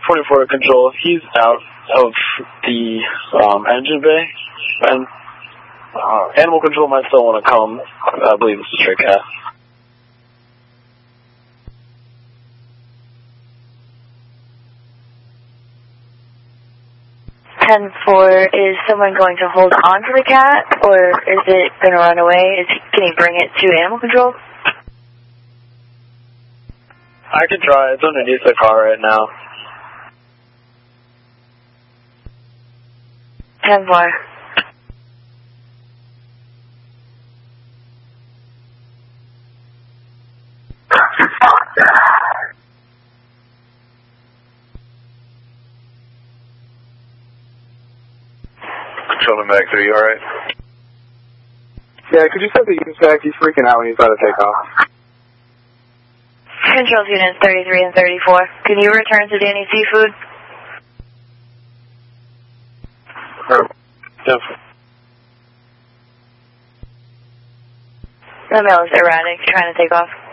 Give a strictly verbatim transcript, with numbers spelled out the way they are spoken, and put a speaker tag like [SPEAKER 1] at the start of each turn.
[SPEAKER 1] forty-four to control. He's out of the um, engine bay, and uh, animal control might still want to come. I believe it's a stray cat.
[SPEAKER 2] ten four, is someone going to hold on to the cat, or is it going to run away? Is, can he bring it to animal control?
[SPEAKER 1] I could try. It's underneath the car right now.
[SPEAKER 2] ten four.
[SPEAKER 3] Control to Mac three, you alright?
[SPEAKER 4] Yeah, could you set the unit back? He's freaking out when he's about to take off.
[SPEAKER 2] Control units thirty-three and thirty-four. Can you return to Danny Seafood?
[SPEAKER 1] Oh, yes.
[SPEAKER 2] The male is erratic, trying to take off.